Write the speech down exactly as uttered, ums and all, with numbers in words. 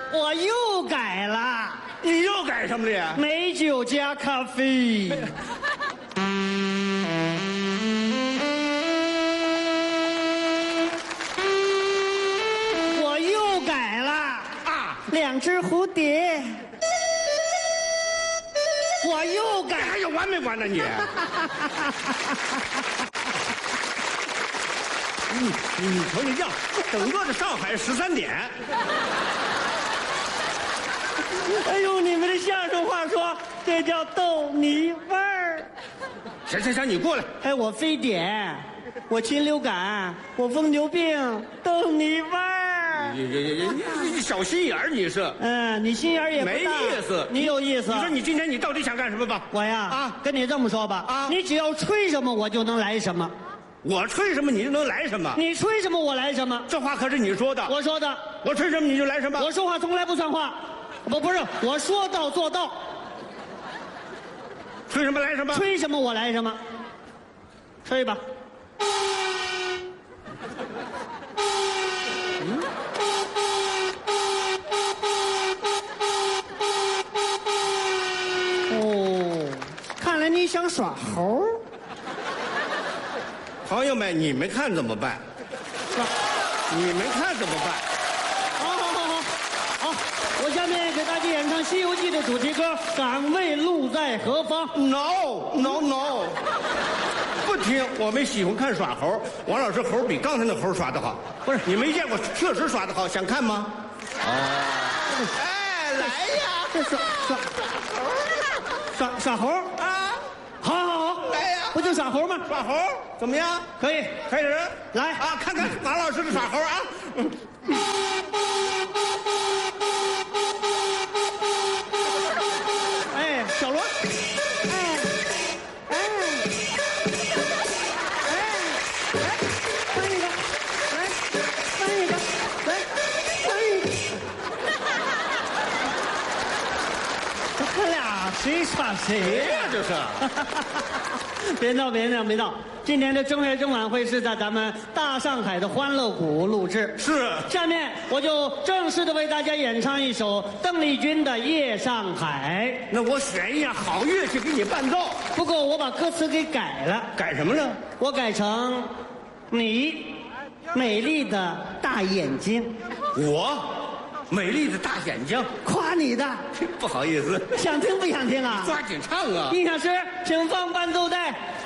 我又改了， 你又改什么了呀？ 美酒加咖啡。我又改了啊， 两只蝴蝶。我又改， 还有完没完呢你？你你你瞅你这样，整个的上海十三点。 哎呦，你们的相声话说，这叫逗你味儿。 行行行，你过来。 哎，我非典，我禽流感，我疯牛病，逗你味儿。 你你你你你小心眼儿你是。 嗯，你心眼儿也不大没意思， 你有意思。 你说你今天你到底想干什么吧？ 我呀， 啊， 跟你这么说吧， 啊， 你只要吹什么，我就能来什么。 我吹什么你就能来什么。 你吹什么我来什么。 这话可是你说的。 我说的。 我吹什么你就来什么。 我说话从来不算话。不不是，我说到做到。 吹什么来什么。 吹什么我来什么。吹吧。嗯。哦，看来你想耍猴。 朋友们，你们看怎么办？你们看怎么办？ 好好好好好，我下面给大家演唱《西游记》的主题歌《敢问路在何方》。 No no no， 不听，我们喜欢看耍猴。王老师猴比刚才那猴耍得好。 不是， 你没见过，确实耍得好，想看吗？ 哦， 哎，来呀！ 这耍耍耍耍猴啊！ 好好好， 来呀！ 不就耍猴吗？ 耍猴怎么样？ 可以， 开始来啊！看看王老师的耍猴啊！嗯哎，小罗，哎，哎，哎，来，翻一个，来，翻一个，来，翻一个。他俩谁耍谁呀？ 这是。 别闹，别闹，别闹！今天的正月正晚会是在咱们大上海的欢乐谷录制。 是。 下面我就正式的为大家演唱一首邓丽君的《夜上海》。 那我选一样好乐器给你伴奏。 不过我把歌词给改了。 改什么了？ 我改成你美丽的大眼睛。 我美丽的大眼睛。 夸你的。 不好意思。 想听不想听啊？ 抓紧唱啊！ 音响师，请放伴奏带。